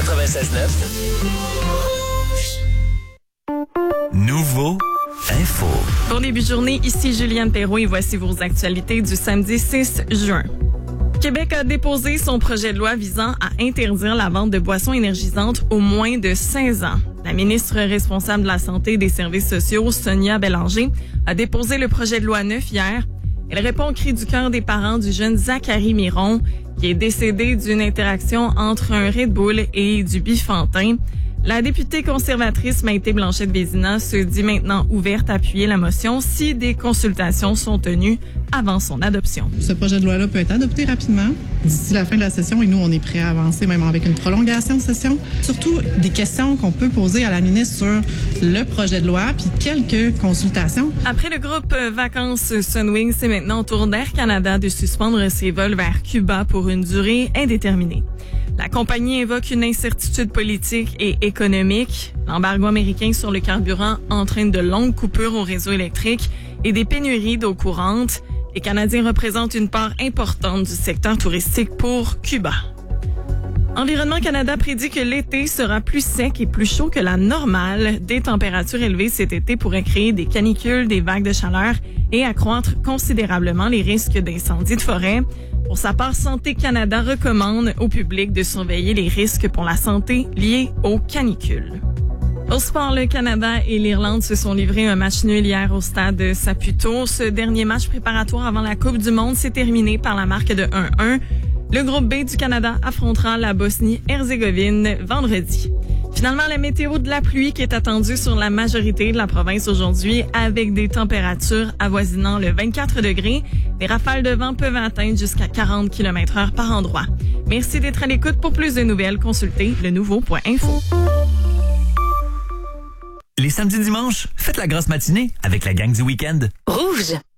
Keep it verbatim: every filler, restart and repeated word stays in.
quatre-vingt-seize neuf. Nouveau Info. Bon début de journée, ici Juliane Perrault et voici vos actualités du samedi six juin. Québec a déposé son projet de loi visant à interdire la vente de boissons énergisantes aux moins de seize ans. La ministre responsable de la Santé et des Services sociaux, Sonia Bélanger, a déposé le projet de loi neuf hier. Elle répond au cri du cœur des parents du jeune Zachary Miron, qui est décédé d'une interaction entre un Red Bull et du Bifantin. La députée conservatrice Maïté Blanchette-Vézina se dit maintenant ouverte à appuyer la motion si des consultations sont tenues avant son adoption. Ce projet de loi-là peut être adopté rapidement d'ici la fin de la session et nous, on est prêts à avancer même avec une prolongation de session. Surtout des questions qu'on peut poser à la ministre sur le projet de loi puis quelques consultations. Après le groupe Vacances Sunwing, c'est maintenant au tour d'Air Canada de suspendre ses vols vers Cuba pour une durée indéterminée. La compagnie évoque une incertitude politique et économique. L'embargo américain sur le carburant entraîne de longues coupures au réseau électrique et des pénuries d'eau courante. Les Canadiens représentent une part importante du secteur touristique pour Cuba. Environnement Canada prédit que l'été sera plus sec et plus chaud que la normale. Des températures élevées cet été pourraient créer des canicules, des vagues de chaleur et accroître considérablement les risques d'incendie de forêt. Pour sa part, Santé Canada recommande au public de surveiller les risques pour la santé liés aux canicules. Au sport, le Canada et l'Irlande se sont livrés un match nul hier au stade Saputo. Ce dernier match préparatoire avant la Coupe du Monde s'est terminé par la marque de un un. Le groupe B du Canada affrontera la Bosnie-Herzégovine vendredi. Finalement, la météo de la pluie qui est attendue sur la majorité de la province aujourd'hui avec des températures avoisinant le vingt-quatre degrés. Les rafales de vent peuvent atteindre jusqu'à quarante kilomètres heure par endroit. Merci d'être à l'écoute. Pour plus de nouvelles, consultez le nouveau point info. Les samedis dimanches, faites la grosse matinée avec la gang du week-end. Rouge.